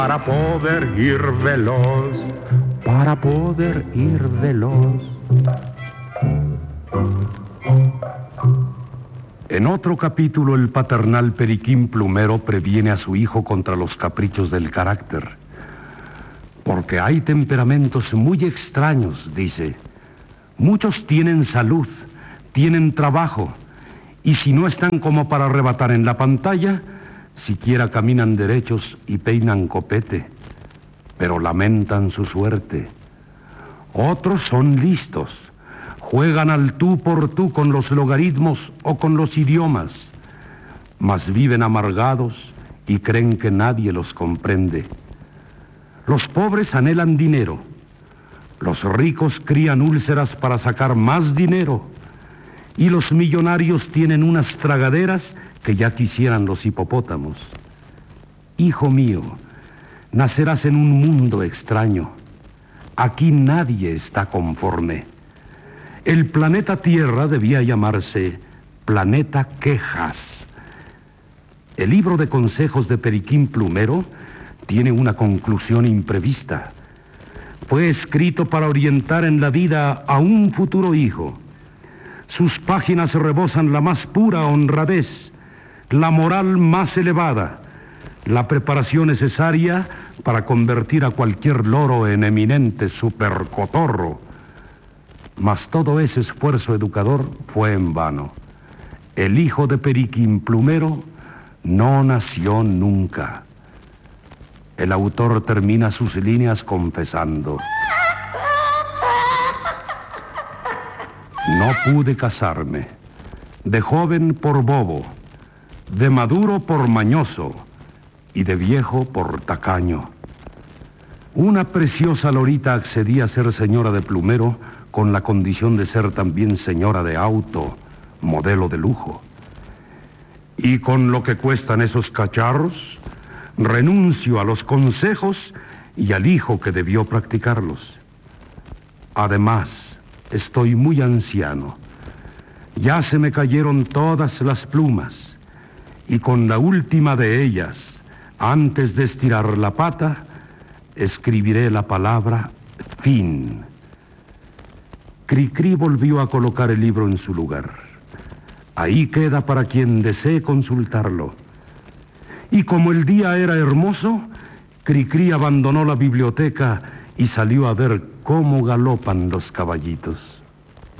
Para poder ir veloz, para poder ir veloz. En otro capítulo, el paternal Periquín Plumero previene a su hijo contra los caprichos del carácter. Porque hay temperamentos muy extraños, dice. Muchos tienen salud, tienen trabajo, y si no están como para arrebatar en la pantalla, siquiera caminan derechos y peinan copete, pero lamentan su suerte. Otros son listos, juegan al tú por tú con los logaritmos o con los idiomas, mas viven amargados y creen que nadie los comprende. Los pobres anhelan dinero, los ricos crían úlceras para sacar más dinero, y los millonarios tienen unas tragaderas que ya quisieran los hipopótamos. Hijo mío, nacerás en un mundo extraño. Aquí nadie está conforme. El planeta Tierra debía llamarse Planeta Quejas. El libro de consejos de Periquín Plumero tiene una conclusión imprevista. Fue escrito para orientar en la vida a un futuro hijo. Sus páginas rebosan la más pura honradez, la moral más elevada, la preparación necesaria para convertir a cualquier loro en eminente supercotorro. Mas todo ese esfuerzo educador fue en vano. El hijo de Periquín Plumero no nació nunca. El autor termina sus líneas confesando: no pude casarme, de joven por bobo, de maduro por mañoso y de viejo por tacaño. Una preciosa lorita accedía a ser señora de Plumero con la condición de ser también señora de auto, modelo de lujo. Y con lo que cuestan esos cacharros, renuncio a los consejos y al hijo que debió practicarlos. Además, estoy muy anciano. Ya se me cayeron todas las plumas, y con la última de ellas, antes de estirar la pata, escribiré la palabra fin. Cricri volvió a colocar el libro en su lugar. Ahí queda para quien desee consultarlo. Y como el día era hermoso, Cricri abandonó la biblioteca y salió a ver cómo galopan los caballitos.